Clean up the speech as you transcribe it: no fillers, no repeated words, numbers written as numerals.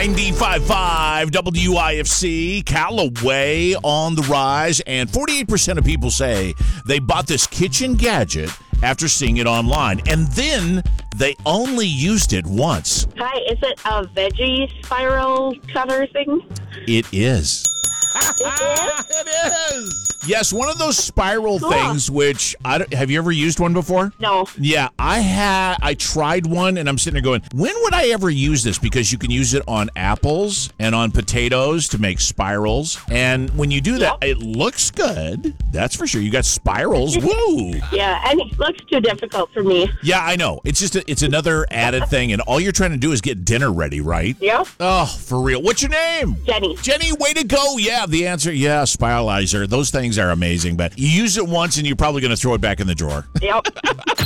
95.5 WIFC, Callaway on the rise, and 48% of people say they bought this kitchen gadget after seeing it online, and then they only used it once. Hi, is it a veggie spiral cutter thing? It is. It is. Yes, one of those spiral Cool. things, which, have you ever used one before? No. Yeah, I tried one, and I'm sitting there going, when would I ever use this? Because you can use it on apples and on potatoes to make spirals. And when you do that, Yep. it looks good. That's for sure. You got spirals. Woo! Yeah, and it looks too difficult for me. Yeah, I know. It's just it's another added thing, and all you're trying to do is get dinner ready, right? Yep. Oh, for real. What's your name? Jenny. Jenny, way to go. Yeah, the answer, spiralizer. Those things are amazing, but you use it once and you're probably going to throw it back in the drawer. Yep.